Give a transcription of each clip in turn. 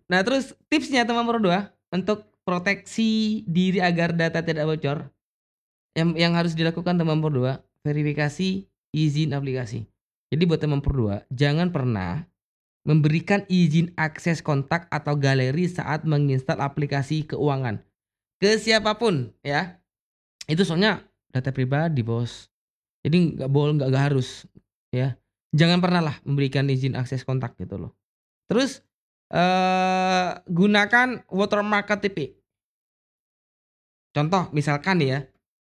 Nah, terus tipsnya teman nomor 2 untuk proteksi diri agar data tidak bocor, yang harus dilakukan teman nomor 2, verifikasi izin aplikasi. Jadi buat teman nomor 2, jangan pernah memberikan izin akses kontak atau galeri saat menginstal aplikasi keuangan ke siapapun ya. Itu soalnya data pribadi, Bos. Jadi nggak harus ya. Jangan pernah lah memberikan izin akses kontak gitu loh. Terus, gunakan watermark KTP. Contoh misalkan nih ya,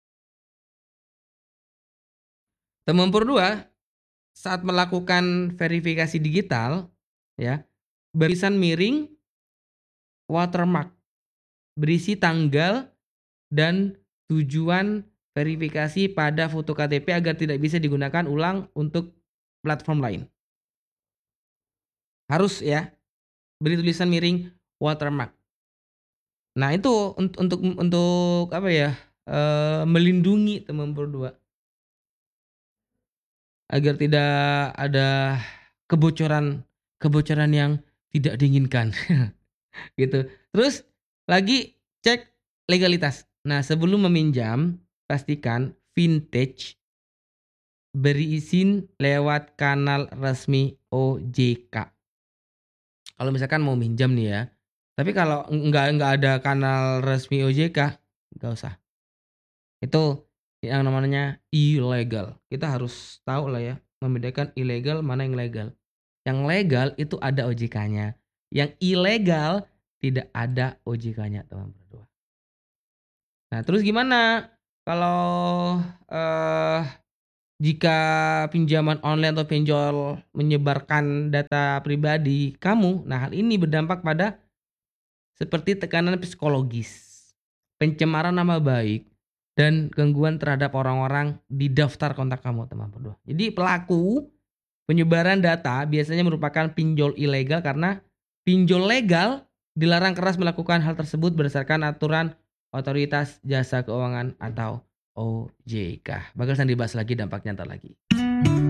teman nomor 2 saat melakukan verifikasi digital ya, barisan miring watermark berisi tanggal dan tujuan verifikasi pada foto KTP agar tidak bisa digunakan ulang untuk platform lain. Harus ya, beri tulisan miring watermark. Nah itu untuk apa ya, melindungi teman berdua agar tidak ada kebocoran yang tidak diinginkan gitu. Terus lagi cek legalitas. Nah sebelum meminjam pastikan vintage beri izin lewat kanal resmi OJK. Kalau misalkan mau minjam nih ya, tapi kalau nggak ada kanal resmi OJK, nggak usah. Itu yang namanya ilegal. Kita harus tahu lah ya, membedakan ilegal mana yang legal. Yang legal itu ada OJK-nya. Yang ilegal tidak ada OJK-nya, teman berdua. Nah, terus gimana kalau jika pinjaman online atau pinjol menyebarkan data pribadi kamu? Nah, hal ini berdampak pada seperti tekanan psikologis, pencemaran nama baik, dan gangguan terhadap orang-orang di daftar kontak kamu, teman berdua. Jadi pelaku penyebaran data biasanya merupakan pinjol ilegal karena pinjol legal dilarang keras melakukan hal tersebut berdasarkan aturan Otoritas Jasa Keuangan atau OJK. Bakal dibahas lagi dampaknya ntar lagi.